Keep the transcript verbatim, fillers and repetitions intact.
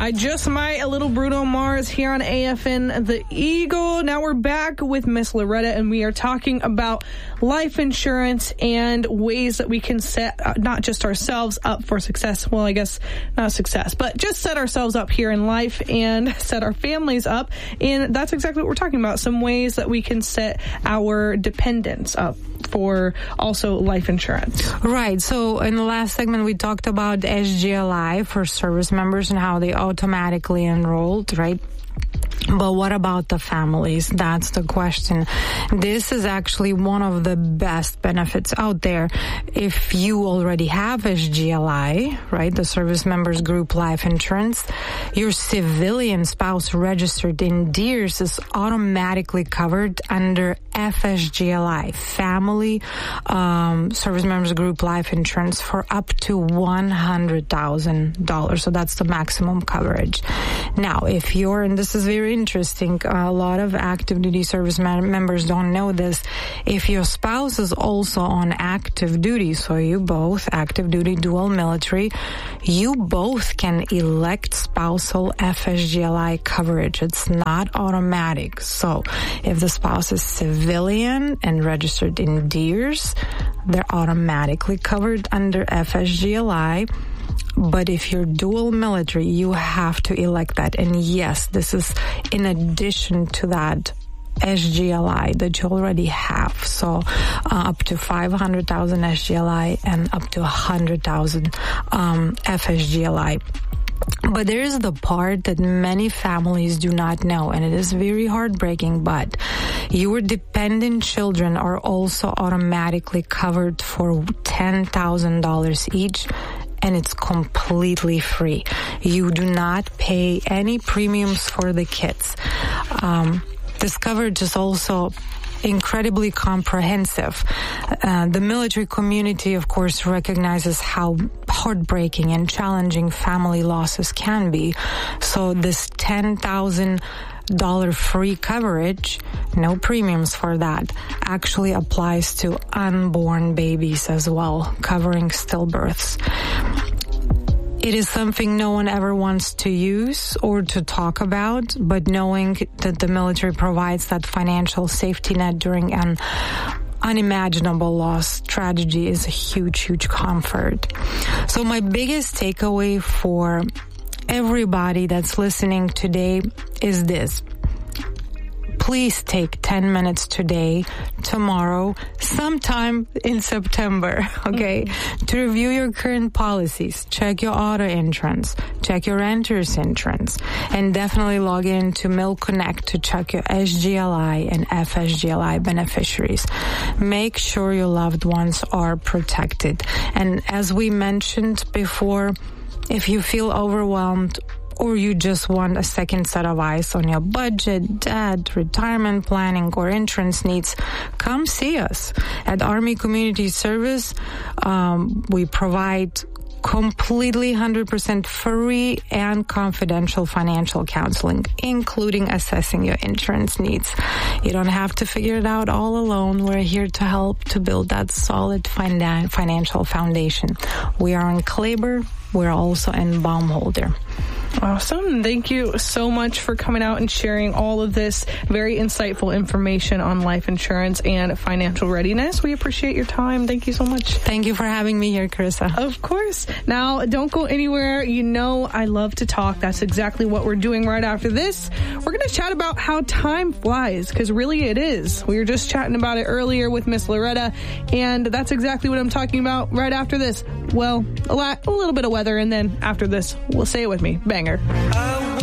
I Just Might, a little Bruno Mars here on A F N The Eagle. Now we're back with Miss Loretta, and we are talking about life insurance and ways that we can set uh, not just ourselves up for success. Well, I guess not success, but just set ourselves up here in life and set our families up. And that's exactly what we're talking about. Some ways that we can set our dependents up for also life insurance. Right. So in the last segment, we talked about S G L I for service members and how they automatically enrolled, right? But what about the families? That's the question. This is actually one of the best benefits out there. If you already have S G L I, right, the Service Members Group Life Insurance, your civilian spouse registered in D E E R S is automatically covered under F S G L I, Family um, Service Members Group Life Insurance, for up to one hundred thousand dollars. So that's the maximum coverage. Now, if you're, and this is very interesting, a lot of active duty service members don't know this. If your spouse is also on active duty, so you both active duty, dual military, you both can elect spousal F S G L I coverage. It's not automatic. So if the spouse is civilian and registered in D E E R S, they're automatically covered under F S G L I. But if you're dual military, you have to elect that. And yes, this is in addition to that S G L I that you already have. So uh, up to five hundred thousand S G L I and up to one hundred thousand um, F S G L I. But there is the part that many families do not know, and it is very heartbreaking, but your dependent children are also automatically covered for ten thousand dollars each, and it's completely free. You do not pay any premiums for the kids. Um, this coverage is also incredibly comprehensive. Uh, the military community, of course, recognizes how heartbreaking and challenging family losses can be. So this ten thousand dollars free coverage, no premiums for that, actually applies to unborn babies as well, covering stillbirths. It is something no one ever wants to use or to talk about, but knowing that the military provides that financial safety net during an unimaginable loss tragedy is a huge, huge comfort. So my biggest takeaway for everybody that's listening today is this. Please take ten minutes today, tomorrow, sometime in September, okay, mm-hmm. to review your current policies, check your auto insurance, check your renter's insurance, and definitely log in to Mill Connect to check your S G L I and F S G L I beneficiaries. Make sure your loved ones are protected. And as we mentioned before, if you feel overwhelmed or you just want a second set of eyes on your budget, debt, retirement planning, or insurance needs, come see us. At Army Community Service, um, we provide completely one hundred percent free and confidential financial counseling, including assessing your insurance needs. You don't have to figure it out all alone. We're here to help to build that solid finan- financial foundation. We are in Kleber. We're also in Baumholder. Awesome. Thank you so much for coming out and sharing all of this very insightful information on life insurance and financial readiness. We appreciate your time. Thank you so much. Thank you for having me here, Carissa. Of course. Now, don't go anywhere. You know I love to talk. That's exactly what we're doing right after this. We're going to chat about how time flies, because really it is. We were just chatting about it earlier with Miss Loretta, and that's exactly what I'm talking about right after this. Well, a, lot, a little bit of weather, and then after this, we'll say it with me. Banger.